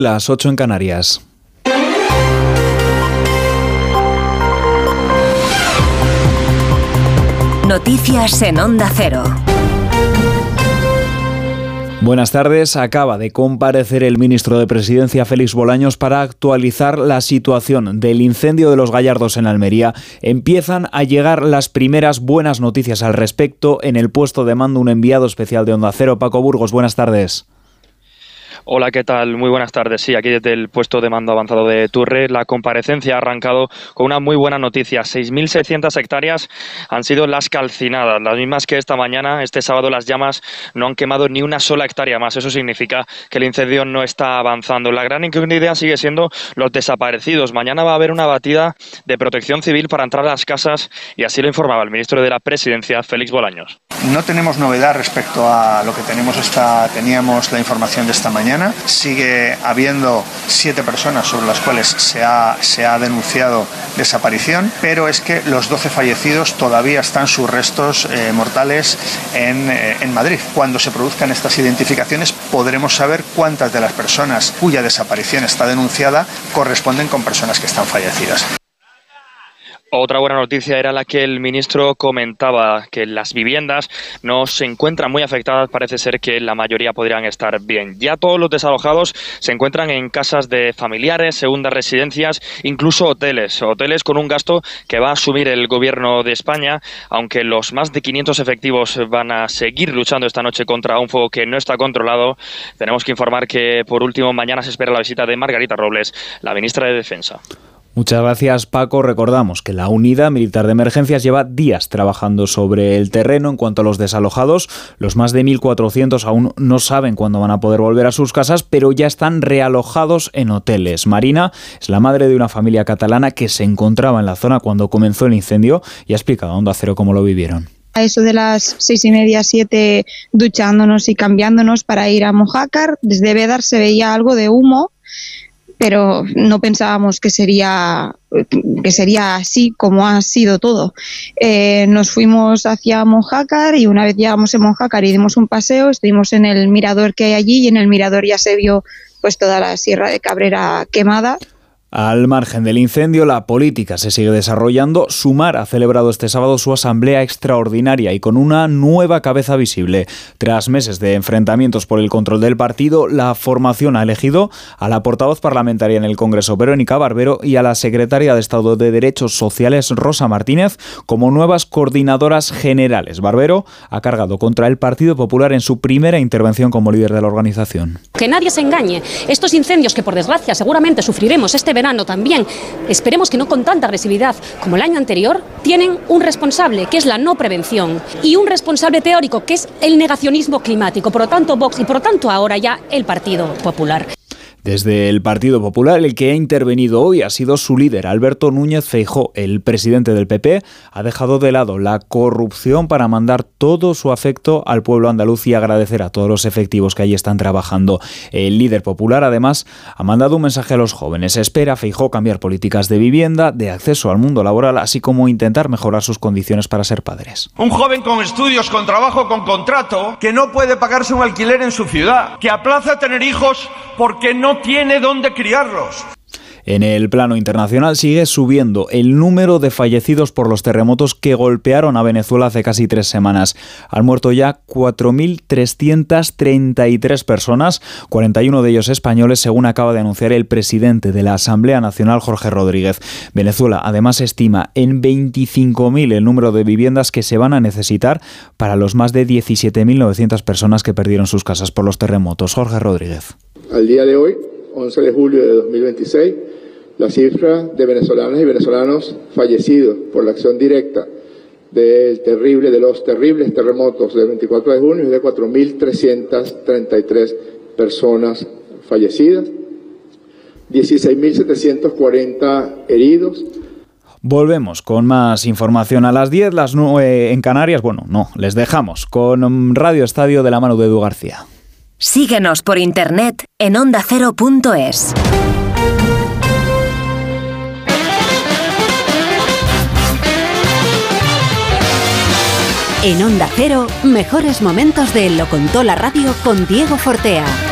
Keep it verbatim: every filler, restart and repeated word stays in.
Las ocho en Canarias. Noticias en Onda Cero. Buenas tardes. Acaba de comparecer el ministro de Presidencia, Félix Bolaños, para actualizar la situación del incendio de Los Gallardos en Almería. Empiezan a llegar las primeras buenas noticias al respecto. En el puesto de mando, un enviado especial de Onda Cero, Paco Burgos. Buenas tardes. Hola, ¿qué tal? Muy buenas tardes. Sí, aquí desde el puesto de mando avanzado de Turre, la comparecencia ha arrancado con una muy buena noticia. seis mil seiscientas hectáreas han sido las calcinadas, las mismas que esta mañana, este sábado, las llamas no han quemado ni una sola hectárea más. Eso significa que el incendio no está avanzando. La gran incógnita sigue siendo los desaparecidos. Mañana va a haber una batida de protección civil para entrar a las casas y así lo informaba el ministro de la Presidencia, Félix Bolaños. No tenemos novedad respecto a lo que tenemos esta, teníamos la información de esta mañana. Sigue habiendo siete personas sobre las cuales se ha, se ha denunciado desaparición, pero es que los doce fallecidos todavía están sus restos eh, mortales en, eh, en Madrid. Cuando se produzcan estas identificaciones podremos saber cuántas de las personas cuya desaparición está denunciada corresponden con personas que están fallecidas. Otra buena noticia era la que el ministro comentaba, que las viviendas no se encuentran muy afectadas, parece ser que la mayoría podrían estar bien. Ya todos los desalojados se encuentran en casas de familiares, segundas residencias, incluso hoteles, hoteles con un gasto que va a asumir el gobierno de España, aunque los más de quinientos efectivos van a seguir luchando esta noche contra un fuego que no está controlado. Tenemos que informar que, por último, mañana se espera la visita de Margarita Robles, la ministra de Defensa. Muchas gracias, Paco. Recordamos que la Unidad Militar de Emergencias lleva días trabajando sobre el terreno. En cuanto a los desalojados, los más de mil cuatrocientos aún no saben cuándo van a poder volver a sus casas, pero ya están realojados en hoteles. Marina es la madre de una familia catalana que se encontraba en la zona cuando comenzó el incendio y ha explicado a Onda Cero cómo lo vivieron. A eso de las seis y media, siete, duchándonos y cambiándonos para ir a Mojácar. Desde Bédar se veía algo de humo, pero no pensábamos que sería, que sería así como ha sido todo. Eh, nos fuimos hacia Mojácar y una vez llegamos en Mojácar y dimos un paseo, estuvimos en el mirador que hay allí y en el mirador ya se vio pues toda la Sierra de Cabrera quemada. Al margen del incendio, la política se sigue desarrollando. Sumar ha celebrado este sábado su asamblea extraordinaria y con una nueva cabeza visible. Tras meses de enfrentamientos por el control del partido, la formación ha elegido a la portavoz parlamentaria en el Congreso, Verónica Barbero, y a la secretaria de Estado de Derechos Sociales, Rosa Martínez, como nuevas coordinadoras generales. Barbero ha cargado contra el Partido Popular en su primera intervención como líder de la organización. Que nadie se engañe. Estos incendios que, por desgracia, seguramente sufriremos este verano también, esperemos que no con tanta agresividad como el año anterior, tienen un responsable, que es la no prevención, y un responsable teórico, que es el negacionismo climático. Por lo tanto, Vox y por lo tanto ahora ya el Partido Popular. Desde el Partido Popular, el que ha intervenido hoy ha sido su líder, Alberto Núñez Feijóo. El presidente del P P ha dejado de lado la corrupción para mandar todo su afecto al pueblo andaluz y agradecer a todos los efectivos que allí están trabajando. El líder popular, además, ha mandado un mensaje a los jóvenes. Espera Feijóo cambiar políticas de vivienda, de acceso al mundo laboral, así como intentar mejorar sus condiciones para ser padres. Un joven con estudios, con trabajo, con contrato, que no puede pagarse un alquiler en su ciudad, que aplaza tener hijos porque no tiene dónde criarlos. En el plano internacional sigue subiendo el número de fallecidos por los terremotos que golpearon a Venezuela hace casi tres semanas. Han muerto ya cuatro mil trescientas treinta y tres personas, cuarenta y uno de ellos españoles, según acaba de anunciar el presidente de la Asamblea Nacional, Jorge Rodríguez. Venezuela además estima en veinticinco mil el número de viviendas que se van a necesitar para los más de diecisiete mil novecientas personas que perdieron sus casas por los terremotos. Jorge Rodríguez. Al día de hoy, once de julio de dos mil veintiséis, la cifra de venezolanas y venezolanos fallecidos por la acción directa del terrible, de los terribles terremotos del veinticuatro de junio es de cuatro mil trescientas treinta y tres personas fallecidas, dieciséis mil setecientos cuarenta heridos. Volvemos con más información a las diez, las nueve en Canarias. Bueno, no, les dejamos con Radio Estadio de la mano de Edu García. Síguenos por internet en onda cero punto es. En Onda Cero, mejores momentos de Lo Contó la Radio con Diego Fortea.